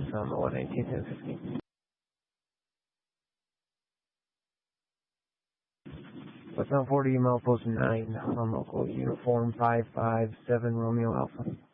on the 119th and 15th. What's on 40 email post 9 on local uniform 557 Romeo Alpha.